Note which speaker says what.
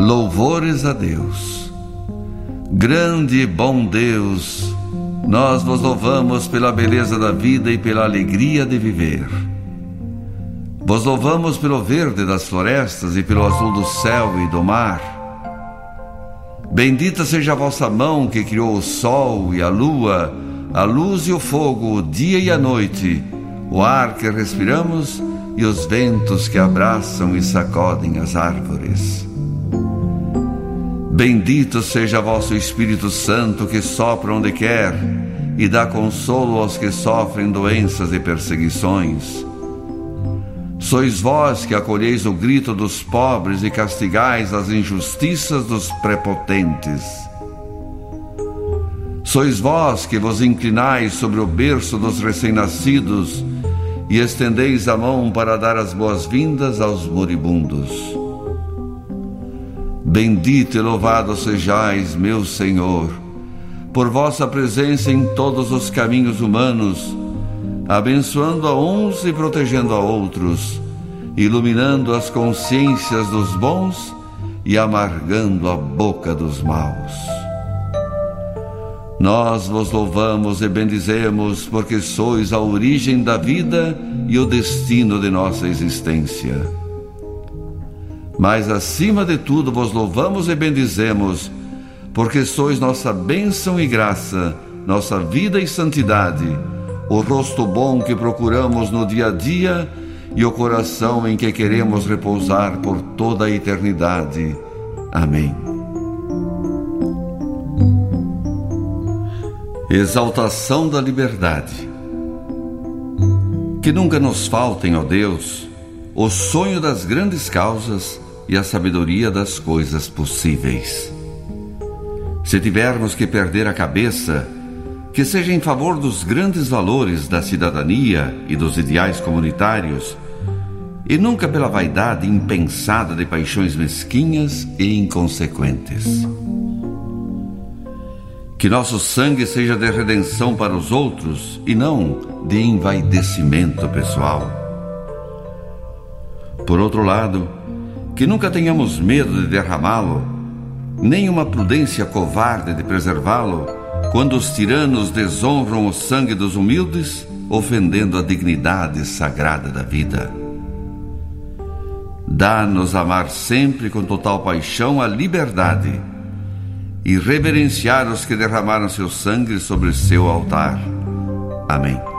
Speaker 1: Louvores a Deus. Grande e bom Deus, nós vos louvamos pela beleza da vida e pela alegria de viver. Vos louvamos pelo verde das florestas e pelo azul do céu e do mar. Bendita seja a vossa mão que criou o sol e a lua, a luz e o fogo, o dia e a noite, o ar que respiramos e os ventos que abraçam e sacodem as árvores. Bendito seja vosso Espírito Santo que sopra onde quer e dá consolo aos que sofrem doenças e perseguições. Sois vós que acolheis o grito dos pobres e castigais as injustiças dos prepotentes. Sois vós que vos inclinais sobre o berço dos recém-nascidos e estendeis a mão para dar as boas-vindas aos moribundos. Bendito e louvado sejais, meu Senhor, por vossa presença em todos os caminhos humanos, abençoando a uns e protegendo a outros, iluminando as consciências dos bons e amargando a boca dos maus. Nós vos louvamos e bendizemos porque sois a origem da vida e o destino de nossa existência. Mas acima de tudo vos louvamos e bendizemos porque sois nossa bênção e graça, nossa vida e santidade, o rosto bom que procuramos no dia a dia e o coração em que queremos repousar por toda a eternidade. Amém. Exaltação da liberdade. Que nunca nos faltem, ó Deus, o sonho das grandes causas e a sabedoria das coisas possíveis. Se tivermos que perder a cabeça, que seja em favor dos grandes valores da cidadania e dos ideais comunitários, e nunca pela vaidade impensada de paixões mesquinhas e inconsequentes. Que nosso sangue seja de redenção para os outros e não de envaidecimento pessoal. Por outro lado, que nunca tenhamos medo de derramá-lo, nem uma prudência covarde de preservá-lo, quando os tiranos desonram o sangue dos humildes, ofendendo a dignidade sagrada da vida. Dá-nos amar sempre com total paixão a liberdade e reverenciar os que derramaram seu sangue sobre seu altar. Amém.